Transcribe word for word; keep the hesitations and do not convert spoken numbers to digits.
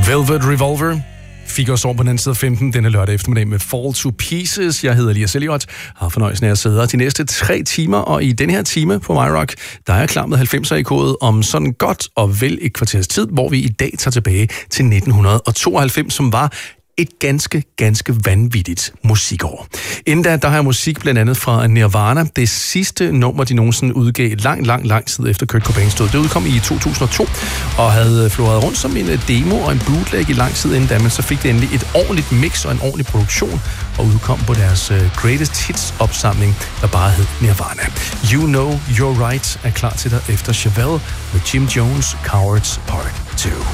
Velvet Revolver fik os over på den anden side af femten denne lørdag eftermiddag med Fall to Pieces. Jeg hedder Elias Elliot, har fornøjelsen af at sidde her de næste tre timer, og i den her time på MyRock, der er jeg klar med halvfemser i kodet om sådan godt og vel et kvarters tid, hvor vi i dag tager tilbage til nitten tooghalvfems, som var et ganske, ganske vanvittigt musikår. Inden da, der har jeg musik blandt andet fra Nirvana. Det sidste nummer, de nogensinde udgav lang, lang, lang tid efter Kurt Cobain stod. Det udkom i to tusind og to og havde floret rundt som en demo og en bootleg i lang tid inden da, men så fik det endelig et ordentligt mix og en ordentlig produktion og udkom på deres Greatest Hits opsamling, der bare hed Nirvana. You Know You're Right er klar til dig efter Chevelle med Jim Jones, Cowards Part to.